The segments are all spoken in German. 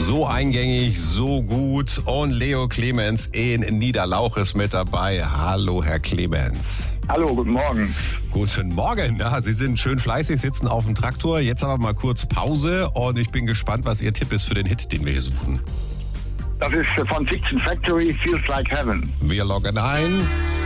So eingängig, so gut. Und Leo Clemens in Niederlauch ist mit dabei. Hallo, Herr Clemens. Hallo, guten Morgen. Guten Morgen. Ja, Sie sind schön fleißig, sitzen auf dem Traktor. Jetzt aber mal kurz Pause und ich bin gespannt, was Ihr Tipp ist für den Hit, den wir hier suchen. Das ist von Fiction Factory, Feels Like Heaven. Wir loggen ein.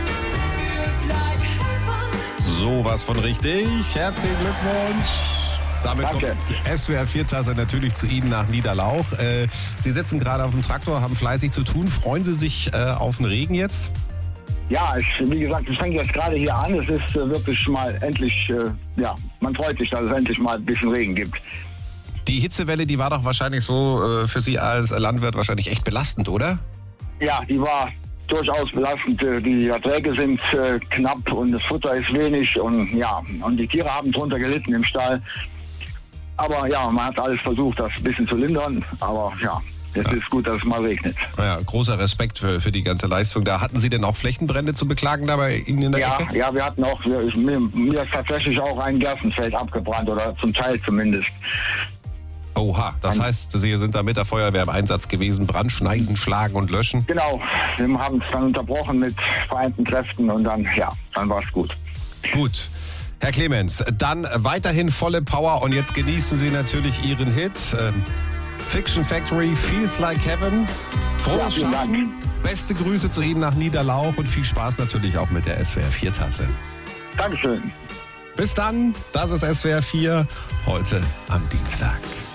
Sowas von richtig. Herzlichen Glückwunsch. Damit Danke. kommt die SWR 4-Tasse natürlich zu Ihnen nach Niederlauch. Sie sitzen gerade auf dem Traktor, haben fleißig zu tun. Freuen Sie sich auf den Regen jetzt? Ja, wie gesagt, es fängt jetzt gerade hier an. Es ist wirklich mal endlich, man freut sich, dass es endlich mal ein bisschen Regen gibt. Die Hitzewelle, die war doch wahrscheinlich so für Sie als Landwirt wahrscheinlich echt belastend, oder? Ja, die war durchaus belastend. Die Erträge sind knapp und das Futter ist wenig und die Tiere haben drunter gelitten im Stall. Aber ja, man hat alles versucht, das ein bisschen zu lindern. Aber es ist gut, dass es mal regnet. Ja, großer Respekt für die ganze Leistung. Da hatten Sie denn auch Flächenbrände zu beklagen da bei Ihnen in der Ecke? Ja, wir hatten auch, mir ist tatsächlich auch ein Gerstenfeld abgebrannt oder zum Teil zumindest. Oha, das heißt, Sie sind da mit der Feuerwehr im Einsatz gewesen, Brandschneisen, schlagen und löschen? Genau, wir haben es dann unterbrochen mit vereinten Kräften und dann war es gut. Gut. Herr Clemens, dann weiterhin volle Power und jetzt genießen Sie natürlich Ihren Hit. Fiction Factory, Feels Like Heaven. Frohes Schaffen. Beste Grüße zu Ihnen nach Niederlauch und viel Spaß natürlich auch mit der SWR 4-Tasse. Dankeschön. Bis dann, das ist SWR 4, heute am Dienstag.